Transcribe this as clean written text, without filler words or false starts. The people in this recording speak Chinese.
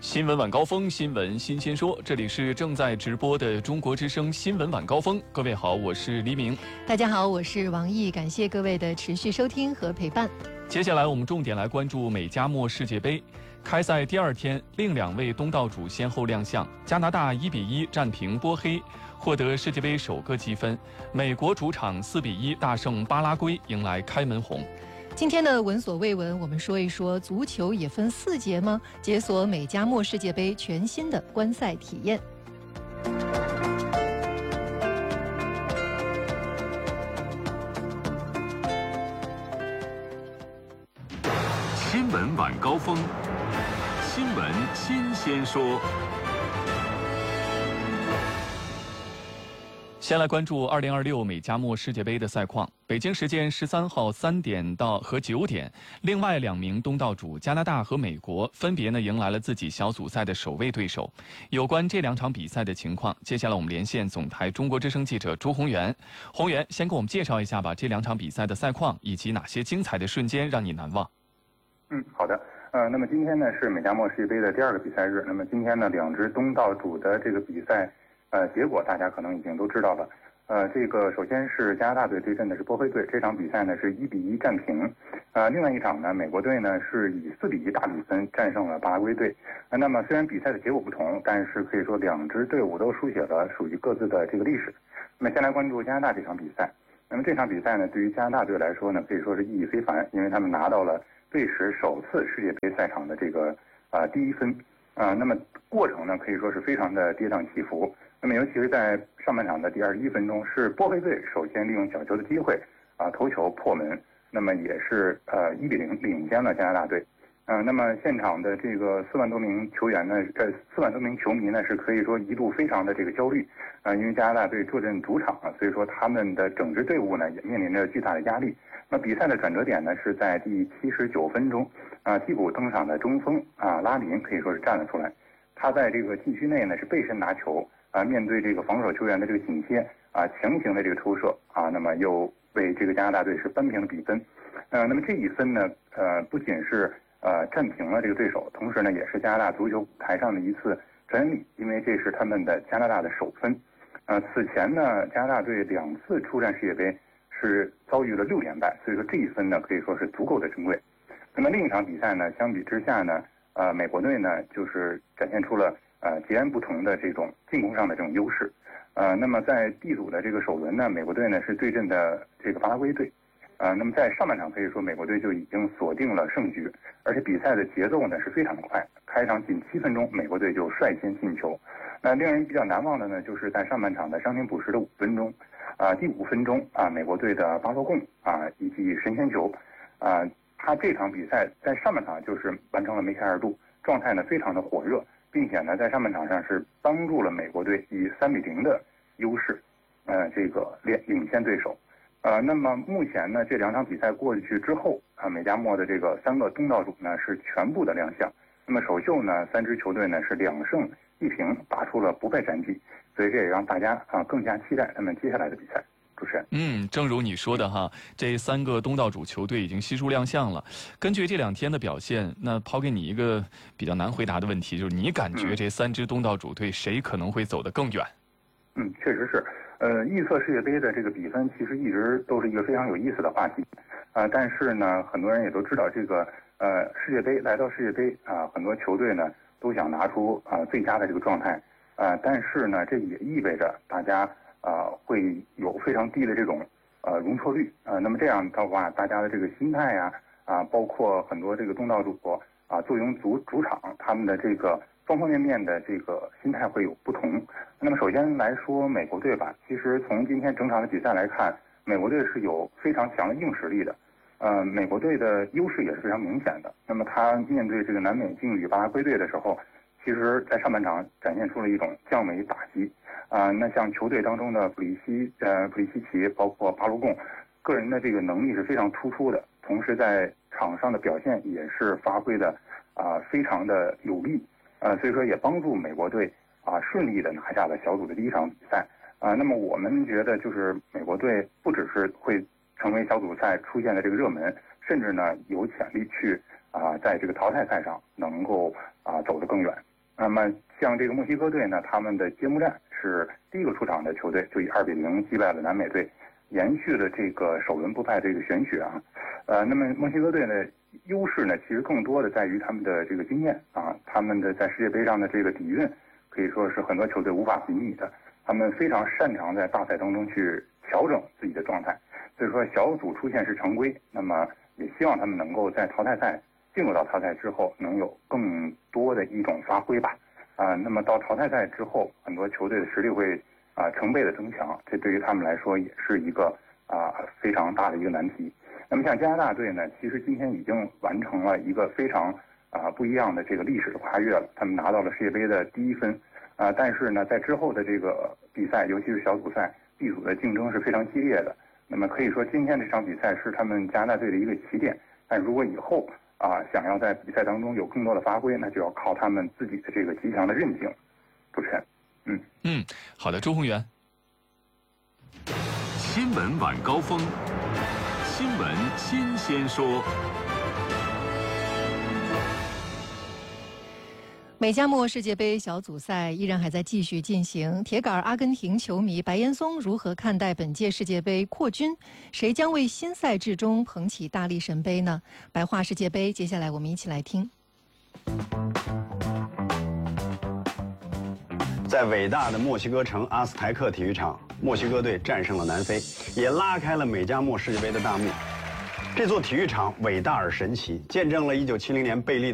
新闻晚高峰，新闻新鲜说，这里是正在直播的中国之声新闻晚高峰。各位好，我是黎明。 大家好，我是王毅，感谢各位的持续收听和陪伴。 接下来我们重点来关注美加墨世界杯。开赛第二天，另两位东道主先后亮相，加拿大1-1战平波黑，获得世界杯首个积分；美国主场4-1大胜巴拉圭，迎来开门红。 今天的闻所未闻，我们说一说足球也分4节吗？解锁美加墨世界杯全新的观赛体验。 新闻晚高峰，新闻新鲜说。 先来关注2026美加墨世界杯的赛况。北京时间13号3点和9点，另外2名东道主加拿大和美国分别迎来了自己小组赛的首位对手。有关这2场比赛的情况，接下来我们连线总台中国之声记者朱宏元。宏元，先给我们介绍一下吧，这2场比赛的赛况以及哪些精彩的瞬间让你难忘？ 好的。那么今天呢是美加墨世界杯的第2个比赛日。那么今天呢2支东道主的这个比赛结果大家可能已经都知道了。这个首先是加拿大队对阵的是波黑队，这场比赛呢是1-1战平。另外一场呢，美国队呢是以4-1大比分战胜了巴拉圭队。那么虽然比赛的结果不同，但是可以说2支队伍都书写了属于各自的这个历史。那么先来关注加拿大这场比赛。那么这场比赛呢，对于加拿大队来说呢，可以说是意义非凡，因为他们拿到了队史首次世界杯赛场的这个第1分。那么过程呢可以说是非常的跌宕起伏。那么尤其是在上半场的第21分钟，是波黑队首先利用小球的机会头球破门，那么也是1-0领先了加拿大队。那么现场的这个4万多名球员呢，4万多名球迷呢是可以说一度非常的这个焦虑因为加拿大队坐镇主场所以说他们的整支队伍呢也面临着巨大的压力。那比赛的转折点呢是在第79分钟替补登场的中锋拉林可以说是站了出来。他在这个禁区内呢是背身拿球面对这个防守球员的这个紧贴强行的这个抽射那么又为这个加拿大队是扳平了比分。那么这1分呢不仅是战平了这个对手，同时呢也是加拿大足球舞台上的一次专利，因为这是他们的加拿大的首分。此前呢加拿大队2次出战世界杯是遭遇了6连败，所以说这1分呢可以说是足够的珍贵。那么另一场比赛呢，相比之下呢美国队呢就是展现出了截然不同的这种进攻上的这种优势。那么在D组的这个首轮呢，美国队呢是对阵的这个巴拉圭队。那么在上半场可以说美国队就已经锁定了胜局，而且比赛的节奏呢是非常的快，开场仅7分钟美国队就率先进球。那令人比较难忘的呢，就是在上半场的伤停补时的5分钟第5分钟美国队的巴洛贡一记神仙球他这场比赛在上半场就是完成了梅开二度，状态呢非常的火热，并且呢在上半场上是帮助了美国队以3-0的优势这个领先对手。那么目前呢这2场比赛过去之后美加墨的这个3个东道主呢是全部的亮相。那么首秀呢3支球队呢是2胜1平，打出了不败战绩，所以这也让大家更加期待他们接下来的比赛。主持人， 正如你说的哈，这3个东道主球队已经悉数亮相了。根据这2天的表现，那抛给你一个比较难回答的问题，就是你感觉这3支东道主队谁可能会走得更远？ 确实是。预测世界杯的这个比分其实一直都是一个非常有意思的话题。但是呢，很多人也都知道这个世界杯来到世界杯很多球队呢都想拿出最佳的这个状态。但是呢，这也意味着大家会有非常低的这种容错率。那么这样的话，大家的这个心态包括很多这个东道主坐拥主场，他们的这个方方面面的这个心态会有不同。那么首先来说美国队吧，其实从今天整场的比赛来看，美国队是有非常强的硬实力的。美国队的优势也是非常明显的。那么他面对这个南美劲旅巴拉圭队的时候，其实在上半场展现出了一种降维打击。那像球队当中的普利西奇，包括巴洛贡，个人的这个能力是非常突出的，同时在场上的表现也是发挥的非常的有力。所以说也帮助美国队顺利的拿下了小组的第1场比赛。那么我们觉得就是美国队不只是会成为小组赛出现的这个热门，甚至呢有潜力去在这个淘汰赛上能够走得更远。 那么像这个墨西哥队呢，他们的揭幕战是第一个出场的球队，就以2-0击败了南美队，延续了这个首轮不败这个玄学啊。那么墨西哥队的优势呢，其实更多的在于他们的这个经验啊，他们的在世界杯上的这个底蕴，可以说是很多球队无法比拟的。他们非常擅长在大赛当中去调整自己的状态，所以说小组出线是常规。那么也希望他们能够在淘汰赛进入到淘汰赛之后，能有更多的一种发挥吧。那么到淘汰赛之后，很多球队的实力会成倍的增强，这对于他们来说也是一个非常大的一个难题。那么像加拿大队呢，其实今天已经完成了一个非常不一样的这个历史的跨越了，他们拿到了世界杯的第1分。但是呢，在之后的这个比赛，尤其是小组赛，B组的竞争是非常激烈的。那么可以说，今天这场比赛是他们加拿大队的一个起点。但如果以后想要在比赛当中有更多的发挥，那就要靠他们自己的这个极强的韧性。主持人， 好的，周宏元。 新闻晚高峰，新闻新鲜说。 美加墨世界杯小组赛依然还在继续进行。铁杆阿根廷球迷白岩松如何看待本届世界杯扩军？谁将为新赛制中捧起大力神杯呢？白话世界杯，接下来我们一起来听。 在伟大的墨西哥城阿斯台克体育场，墨西哥队战胜了南非，也拉开了美加墨世界杯的大幕。这座体育场伟大而神奇，见证了1970年贝利